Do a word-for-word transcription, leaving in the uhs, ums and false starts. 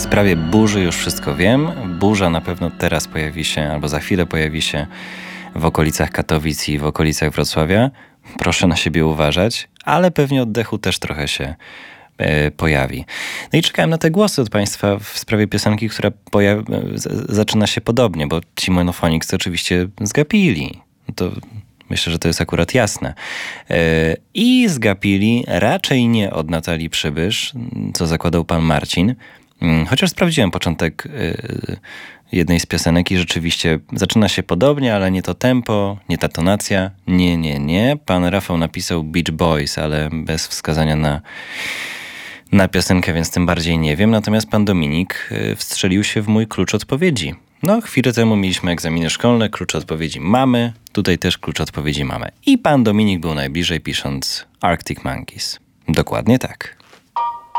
sprawie burzy już wszystko wiem. Burza na pewno teraz pojawi się, albo za chwilę pojawi się w okolicach Katowic i w okolicach Wrocławia. Proszę na siebie uważać, ale pewnie oddechu też trochę się e, pojawi. No i czekałem na te głosy od Państwa w sprawie piosenki, która pojawi, z, zaczyna się podobnie, bo ci Monophonics to oczywiście zgapili. No to myślę, że to jest akurat jasne. E, I zgapili raczej nie od Natalii Przybysz, co zakładał pan Marcin, chociaż sprawdziłem początek y, jednej z piosenek i rzeczywiście zaczyna się podobnie, ale nie to tempo, nie ta tonacja. Nie, nie, nie. Pan Rafał napisał Beach Boys, ale bez wskazania na, na piosenkę, więc tym bardziej nie wiem. Natomiast pan Dominik y, wstrzelił się w mój klucz odpowiedzi. No, chwilę temu mieliśmy egzaminy szkolne, klucz odpowiedzi mamy. Tutaj też klucz odpowiedzi mamy. I pan Dominik był najbliżej, pisząc Arctic Monkeys. Dokładnie tak.